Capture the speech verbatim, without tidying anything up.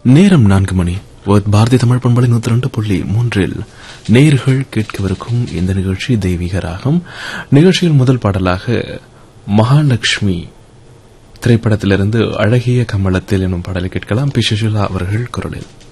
நேரம் நான்கு மணி. பாரதிய தமிழ் பண்பலை நூத்தி ரெண்டு புள்ளி மூன்றில் நேர்கள் கேட்கவிருக்கும் இந்த நிகழ்ச்சி தெய்வீக ராகம். நிகழ்ச்சியில் முதல் பாடலாக மகாலட்சுமி திரைப்படத்திலிருந்து அழகிய கமலத்தில் எனும் பாடலை கேட்கலாம். பி சுஷீலா அவர்கள் குரலில்.